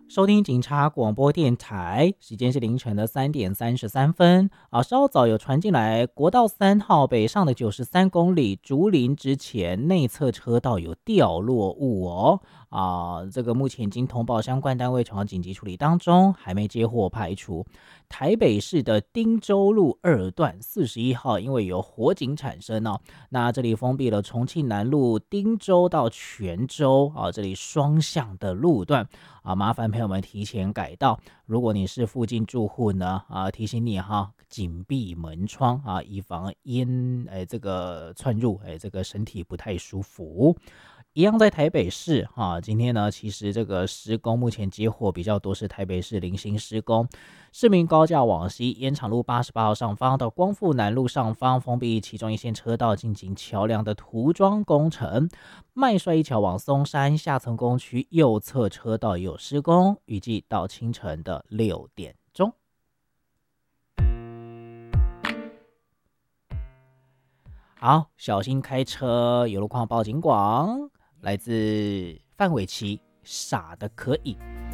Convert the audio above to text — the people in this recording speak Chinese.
收听警察广播电台，时间是凌晨的3:33稍早有传进来，国道3号北上的93公里竹林之前内侧车道有掉落物哦。这个目前已经通报相关单位前往紧急处理当中，还没接获排除。台北市的汀州路2段41号，因为有火警产生哦，那这里封闭了重庆南路汀州到泉州这里双向的路段麻烦朋友们提前改道。如果你是附近住户呢提醒你紧闭门窗以防烟这个窜入这个身体不太舒服。一样在台北市今天呢，其实这个施工目前接获比较多是台北市零星施工，市民高架往西延长路88号上方到光复南路上方封闭其中一线车道进行桥梁的涂装工程，麦帅一桥往松山下层工区右侧车道也有施工，预计到清晨的6点钟。好，小心开车，有路况报警广，来自范玮琪，傻的可以。